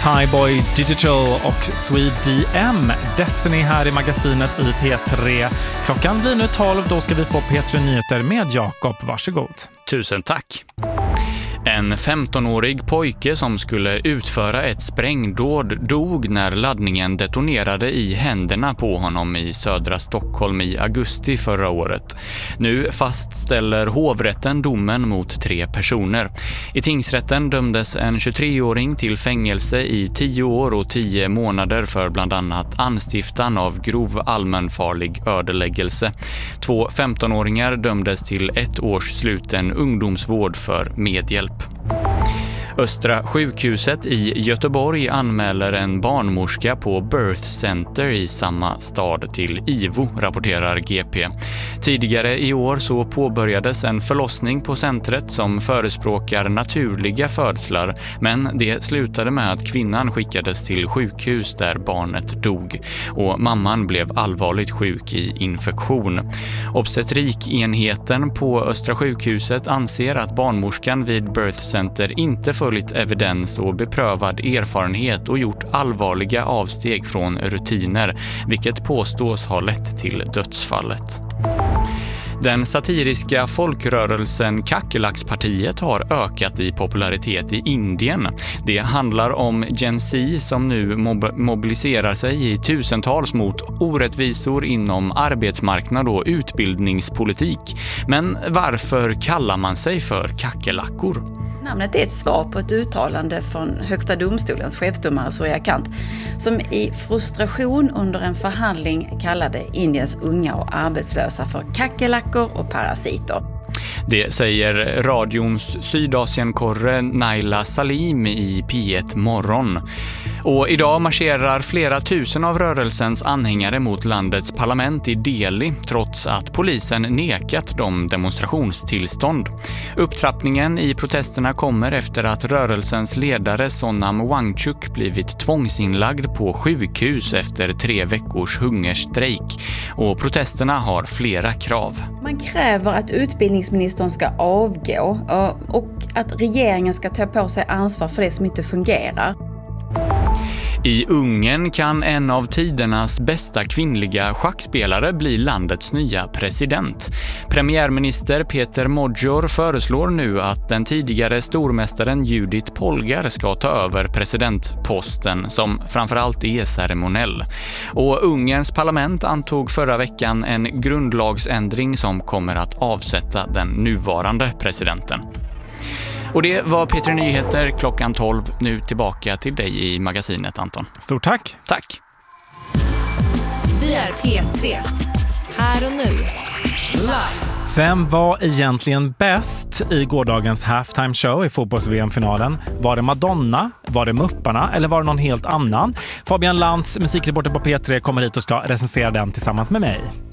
Tyboy Digital och Sweet DM. Destiny här i magasinet i P3. Klockan blir nu 12, då ska vi få P3 Nyheter med Jakob. Varsågod. Tusen tack. En 15-årig pojke som skulle utföra ett sprängdåd dog när laddningen detonerade i händerna på honom i södra Stockholm i augusti förra året. Nu fastställer hovrätten domen mot 3 personer. I tingsrätten dömdes en 23-åring till fängelse i 10 år och 10 månader för bland annat anstiftan av grov allmänfarlig ödeläggelse. 2 15-åringar dömdes till 1 års sluten ungdomsvård för medhjälp. Östra sjukhuset i Göteborg anmäler en barnmorska på Birth Center i samma stad till IVO, rapporterar GP. Tidigare i år så påbörjades en förlossning på centret som förespråkar naturliga födslar, men det slutade med att kvinnan skickades till sjukhus där barnet dog och mamman blev allvarligt sjuk i infektion. Obstetrikenheten på Östra sjukhuset anser att barnmorskan vid Birth Center inte följt evidens och beprövad erfarenhet och gjort allvarliga avsteg från rutiner, vilket påstås ha lett till dödsfallet. Den satiriska folkrörelsen Kackerlackspartiet har ökat i popularitet i Indien. Det handlar om Gen Z som nu mobiliserar sig i tusentals mot orättvisor inom arbetsmarknad och utbildningspolitik. Men varför kallar man sig för kackerlackor? Namnet är ett svar på ett uttalande från Högsta domstolens chefsdomare Surya Kant som i frustration under en förhandling kallade Indiens unga och arbetslösa för kackerlackor och parasiter. Det säger radions Sydasienkorre Naila Salim i P1 Morgon. Och idag marscherar flera tusen av rörelsens anhängare mot landets parlament i Delhi trots att polisen nekat dem demonstrationstillstånd. Upptrappningen i protesterna kommer efter att rörelsens ledare Sonam Wangchuk blivit tvångsinlagd på sjukhus efter 3 veckors hungerstrejk. Och protesterna har flera krav. Man kräver att utbildningsministern ska avgå och att regeringen ska ta på sig ansvar för det som inte fungerar. I Ungern kan en av tidernas bästa kvinnliga schackspelare bli landets nya president. Premiärminister Peter Magyar föreslår nu att den tidigare stormästaren Judith Polgar ska ta över presidentposten som framförallt är ceremoniell. Och Ungerns parlament antog förra veckan en grundlagsändring som kommer att avsätta den nuvarande presidenten. Och det var P3 Nyheter klockan 12. Nu tillbaka till dig i magasinet, Anton. Stort tack. Tack. Vi är P3. Här och nu. Live. Vem var egentligen bäst i gårdagens halftime show i fotbolls-VM-finalen? Var det Madonna? Var det Mupparna? Eller var det någon helt annan? Fabian Lantz, musikreporter på P3, kommer hit och ska recensera den tillsammans med mig.